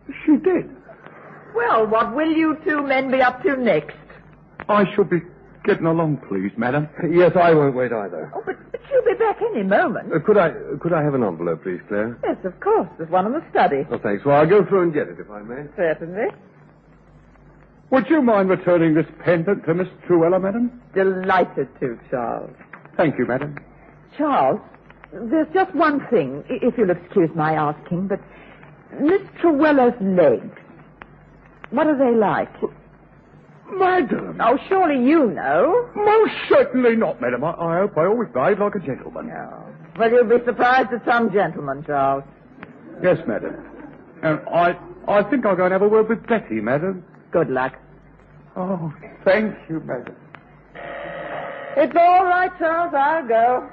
She did. Well, what will you two men be up to next? I shall be getting along, please, madam. Yes, I won't wait either. Oh, but she'll be back any moment. Could I have an envelope, please, Claire? Yes, of course. There's one in the study. Oh, thanks. Well, I'll go through and get it, if I may. Certainly. Would you mind returning this pendant to Miss Truella, madam? Delighted to, Charles. Thank you, madam. Charles, there's just one thing, if you'll excuse my asking, but Miss Truella's legs, what are they like? Madam! Oh, surely you know. Most certainly not, madam. I hope I always behave like a gentleman. No. Well, you'll be surprised at some gentlemen, Charles. Yes, madam. And I think I'll go and have a word with Betty, madam. Good luck. Oh, thank you, madam. It's all right, Charles. I'll go.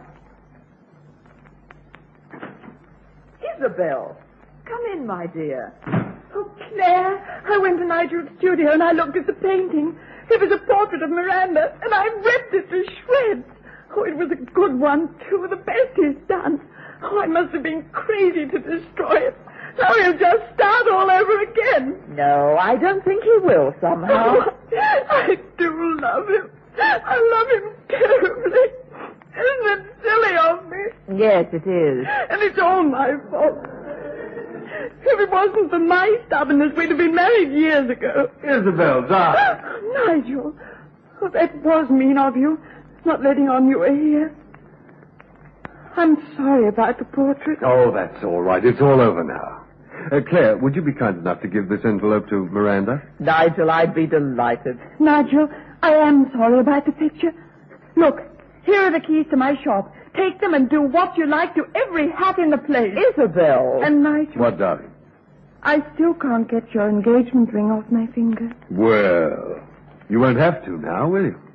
Isabel, come in, my dear. Oh, Claire, I went to Nigel's studio and I looked at the painting. It was a portrait of Miranda, and I ripped it to shreds. Oh, it was a good one, too, the best he's done. Oh, I must have been crazy to destroy it. Now he'll just start all over again. No, I don't think he will somehow. Oh, I do love him. I love him terribly. Isn't it silly of me? Yes, it is. And it's all my fault. If it wasn't for my stubbornness, we'd have been married years ago. Isabel, darling. Nigel, oh, that was mean of you, not letting on you were here. I'm sorry about the portrait. Oh, that's all right. It's all over now. Claire, would you be kind enough to give this envelope to Miranda? Nigel, I'd be delighted. Nigel, I am sorry about the picture. Look, here are the keys to my shop. Take them and do what you like to every hat in the place. Isabel. And Nigel, What, darling? I still can't get your engagement ring off my finger. Well, you won't have to now, will you?